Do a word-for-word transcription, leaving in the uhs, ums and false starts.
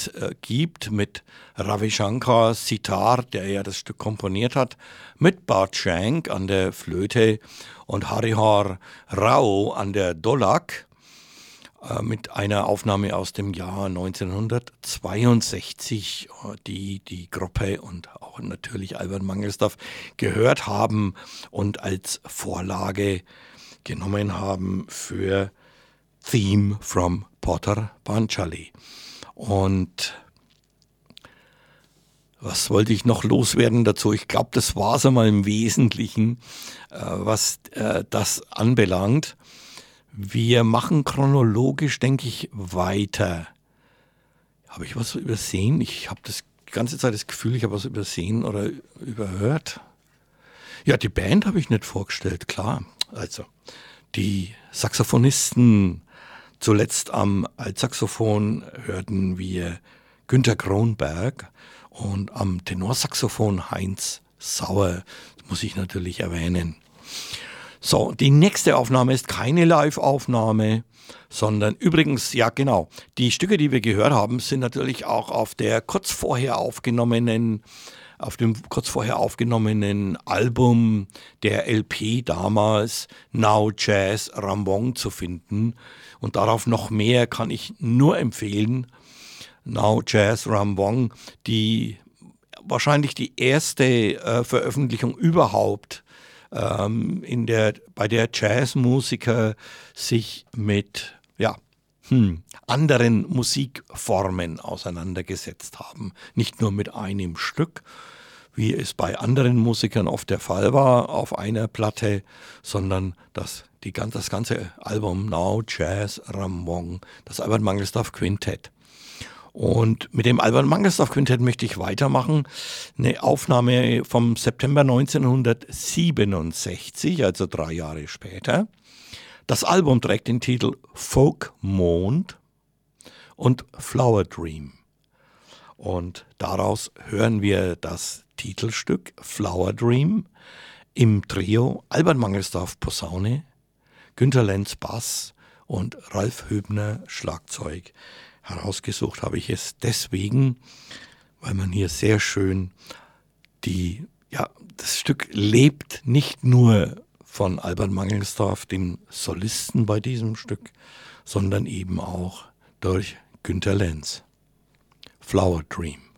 es äh, gibt mit Ravi Shankar Sitar, der ja das Stück komponiert hat, mit Bart Shank an der Flöte und Harihar Rao an der Dholak, äh, mit einer Aufnahme aus dem Jahr neunzehnhundertzweiundsechzig, die die Gruppe und auch natürlich Albert Mangelsdorff gehört haben und als Vorlage genommen haben für Theme from Porter Panchali. Und was wollte ich noch loswerden dazu? Ich glaube, das war es einmal im Wesentlichen, äh, was äh, das anbelangt. Wir machen chronologisch, denke ich, weiter. Habe ich was übersehen? Ich habe das die ganze Zeit das Gefühl, ich habe was übersehen oder überhört. Ja, die Band habe ich nicht vorgestellt, klar. Also, die Saxophonisten, zuletzt am Altsaxophon hörten wir Günter Kronberg und am Tenorsaxophon Heinz Sauer. Das muss ich natürlich erwähnen. So, die nächste Aufnahme ist keine Live-Aufnahme, sondern übrigens, ja genau, die Stücke, die wir gehört haben, sind natürlich auch auf der kurz vorher aufgenommenen, auf dem kurz vorher aufgenommenen Album der L P damals Now Jazz Rambong zu finden. Und darauf noch mehr kann ich nur empfehlen. Now Jazz Rambong, die wahrscheinlich die erste äh, Veröffentlichung überhaupt, ähm, in der, bei der Jazzmusiker sich mit ja, hm, anderen Musikformen auseinandergesetzt haben. Nicht nur mit einem Stück, wie es bei anderen Musikern oft der Fall war auf einer Platte, sondern das, die, das ganze Album Now Jazz Rambong, das Albert Mangelsdorff Quintett. Und mit dem Albert Mangelsdorff Quintett möchte ich weitermachen. Eine Aufnahme vom September neunzehnhundertsiebenundsechzig, also drei Jahre später. Das Album trägt den Titel Folk Mond und Flower Dream. Und daraus hören wir das Titelstück Flower Dream im Trio Albert Mangelsdorff Posaune, Günter Lenz Bass und Ralf Hübner Schlagzeug. Herausgesucht habe ich es deswegen, weil man hier sehr schön die, ja, das Stück lebt nicht nur von Albert Mangelsdorff, dem Solisten bei diesem Stück, sondern eben auch durch Günter Lenz. Flower Dream.